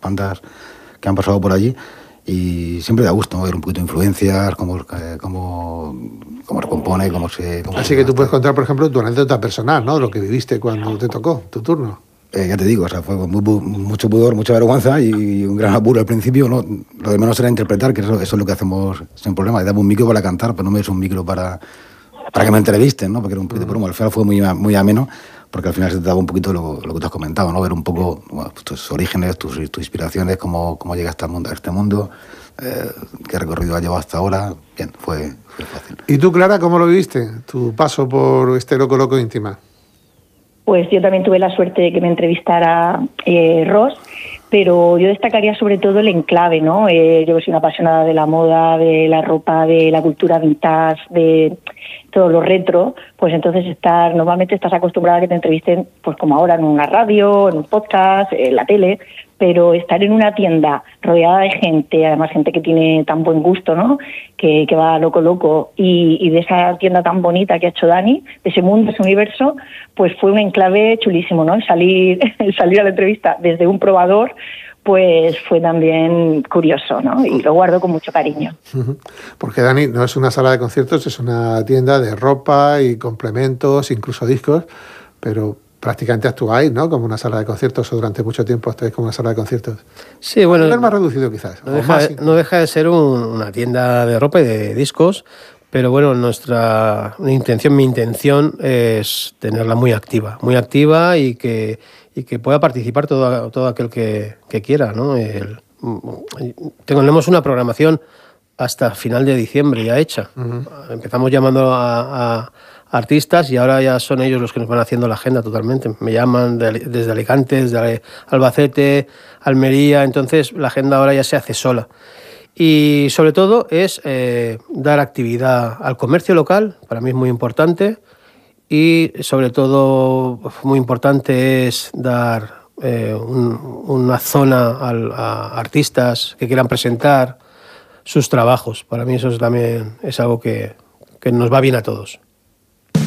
bandas que han pasado por allí, y siempre da gusto, ¿no?, ver un poquito de influencias, cómo recompone, Así que tú puedes contar, por ejemplo, tu anécdota personal, ¿no? Lo que viviste cuando te tocó, tu turno. Ya te digo, o sea, fue con mucho pudor, mucha vergüenza y un gran apuro al principio, ¿no? Lo de menos era interpretar, que eso es lo que hacemos sin problema. Le daba un micro para cantar, pero no me es un micro para que me entrevisten, ¿no? Porque era un poquito de promo. Al final fue muy ameno, porque al final se te daba un poquito lo que tú has comentado, ¿no? Ver un poco, bueno, tus orígenes, tus inspiraciones, cómo llegaste a este mundo, qué recorrido has llevado hasta ahora. Bien, fue fácil. ¿Y tú, Clara, cómo lo viviste? Tu paso por este Loco Íntima. Pues yo también tuve la suerte de que me entrevistara Ross, pero yo destacaría sobre todo el enclave, ¿no? Yo soy una apasionada de la moda, de la ropa, de la cultura vintage, de todo lo retro, pues entonces normalmente estás acostumbrada a que te entrevisten, pues como ahora, en una radio, en un podcast, en la tele, pero estar en una tienda rodeada de gente, además gente que tiene tan buen gusto, ¿no?, que va loco, y de esa tienda tan bonita que ha hecho Dani, de ese mundo, ese universo, pues fue un enclave chulísimo, ¿no? El salir a la entrevista desde un probador, pues fue también curioso, ¿no? Y lo guardo con mucho cariño. Porque, Dani, no es una sala de conciertos, es una tienda de ropa y complementos, incluso discos, pero prácticamente actuáis, ¿no?, como una sala de conciertos, o durante mucho tiempo estáis como una sala de conciertos. Sí, bueno, es más reducido quizás. No deja de ser una tienda de ropa y de discos, pero bueno, mi intención es tenerla muy activa y que pueda participar todo aquel que quiera, ¿no? Tenemos una programación hasta final de diciembre ya hecha. Empezamos llamando a artistas y ahora ya son ellos los que nos van haciendo la agenda totalmente. Me llaman desde Alicante, desde Albacete, Almería, entonces la agenda ahora ya se hace sola. Y sobre todo es dar actividad al comercio local, para mí es muy importante, y sobre todo muy importante es dar una zona a artistas que quieran presentar sus trabajos. Para mí eso también es algo que nos va bien a todos.